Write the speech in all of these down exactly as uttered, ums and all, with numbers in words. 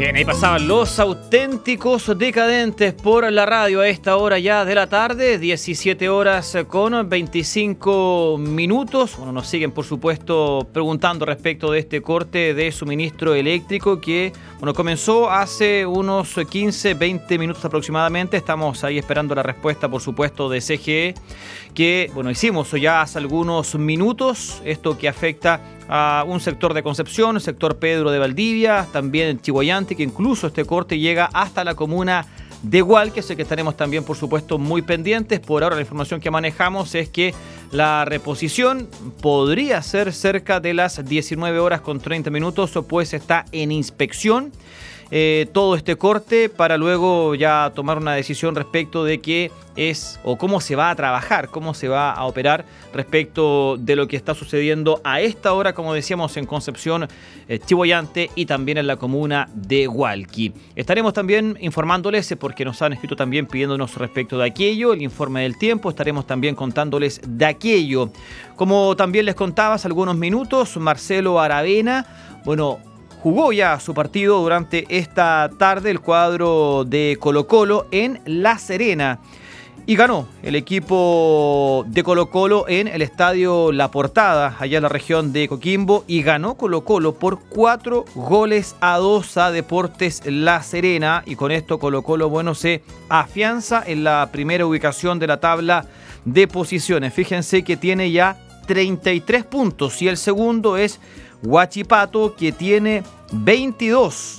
Bien, ahí pasaban los auténticos decadentes por la radio a esta hora ya de la tarde, diecisiete horas con veinticinco minutos. Bueno, nos siguen, por supuesto, preguntando respecto de este corte de suministro eléctrico que, bueno, comenzó hace unos quince, veinte minutos aproximadamente. Estamos ahí esperando la respuesta, por supuesto, de C G E, que, bueno, hicimos ya hace algunos minutos, esto que afecta a un sector de Concepción, sector Pedro de Valdivia, también Chiguayante, que incluso este corte llega hasta la comuna de Hualqui, así que estaremos también, por supuesto, muy pendientes. Por ahora la información que manejamos es que la reposición podría ser cerca de las diecinueve horas con treinta minutos, pues está en inspección eh, todo este corte para luego ya tomar una decisión respecto de qué es o cómo se va a trabajar, cómo se va a operar respecto de lo que está sucediendo a esta hora, como decíamos, en Concepción, eh, Chiguayante y también en la comuna de Hualqui. Estaremos también informándoles, porque nos han escrito también pidiéndonos respecto de aquello, el informe del tiempo, estaremos también contándoles de aquello. Como también les contaba hace algunos minutos, Marcelo Aravena, bueno, jugó ya su partido durante esta tarde el cuadro de Colo-Colo en La Serena. Y ganó el equipo de Colo-Colo en el estadio La Portada, allá en la región de Coquimbo, y ganó Colo-Colo por cuatro goles a dos a Deportes La Serena, y con esto Colo-Colo, bueno, se afianza en la primera ubicación de la tabla de posiciones. Fíjense que tiene ya treinta y tres puntos, y el segundo es Huachipato, que tiene veintidós.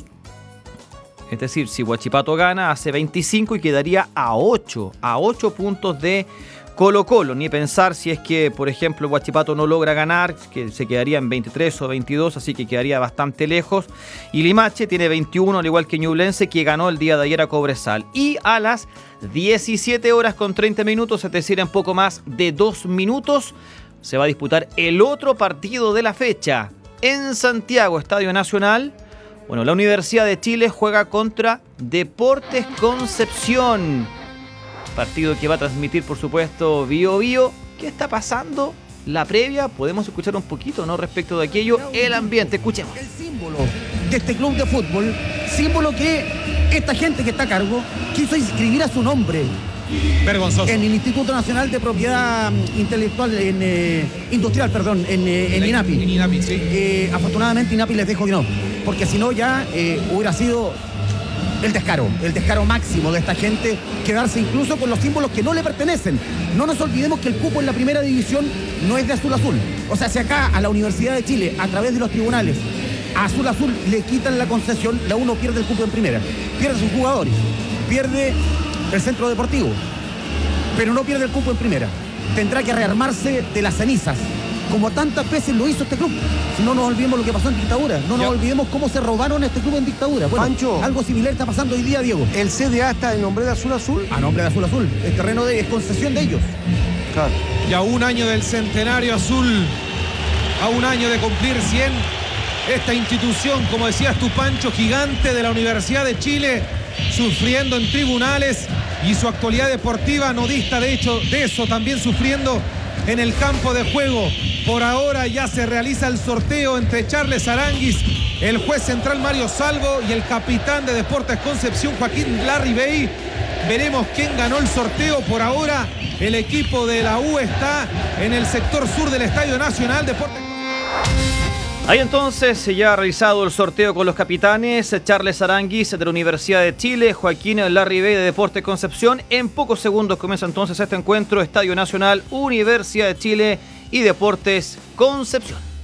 Es decir, si Huachipato gana, hace veinticinco y quedaría a ocho, a ocho puntos de Colo-Colo. Ni pensar si es que, por ejemplo, Huachipato no logra ganar, que se quedaría en veintitrés o veintidós, así que quedaría bastante lejos. Y Limache tiene veintiuno, al igual que Ñublense, que ganó el día de ayer a Cobresal. Y a las diecisiete horas con treinta minutos, es decir, en poco más de dos minutos, se va a disputar el otro partido de la fecha. En Santiago, Estadio Nacional, bueno, la Universidad de Chile juega contra Deportes Concepción. Partido que va a transmitir, por supuesto, Bio Bio. ¿Qué está pasando? La previa, podemos escuchar un poquito, ¿no? Respecto de aquello, el ambiente, escuchemos. El símbolo de este club de fútbol, símbolo que esta gente que está a cargo quiso inscribir a su nombre. Vergonzoso. En el Instituto Nacional de Propiedad Intelectual, en, eh, Industrial, perdón, en, eh, en INAPI. En INAPI, sí. Eh, afortunadamente INAPI les dijo que no, porque si no ya eh, hubiera sido el descaro, el descaro máximo de esta gente, quedarse incluso con los símbolos que no le pertenecen. No nos olvidemos que el cupo en la primera división no es de Azul Azul. O sea, si acá a la Universidad de Chile, a través de los tribunales, a Azul Azul le quitan la concesión, la uno pierde el cupo en primera, pierde sus jugadores, pierde el centro deportivo, pero no pierde el cupo en primera. Tendrá que rearmarse de las cenizas, como tantas veces lo hizo este club. Si no nos olvidemos lo que pasó en dictadura, no nos ya. olvidemos cómo se robaron este club en dictadura. Bueno, Pancho, algo similar está pasando hoy día, Diego. ¿El C D A está en nombre de Azul Azul? A nombre de Azul Azul, el terreno de, es concesión de ellos. Claro. Y a un año del centenario azul, a un año de cumplir cien, esta institución, como decías tú, Pancho, gigante de la Universidad de Chile, sufriendo en tribunales, y su actualidad deportiva no dista de hecho de eso, también sufriendo en el campo de juego. Por ahora ya se realiza el sorteo entre Charles Aranguis, el juez central Mario Salvo y el capitán de Deportes Concepción, Joaquín Larribey. Veremos quién ganó el sorteo. Por ahora el equipo de la U está en el sector sur del Estadio Nacional. Deportes... Ahí entonces ya ha realizado el sorteo con los capitanes, Charles Aranguis de la Universidad de Chile, Joaquín Larribey de Deportes Concepción. En pocos segundos comienza entonces este encuentro, Estadio Nacional, Universidad de Chile y Deportes Concepción.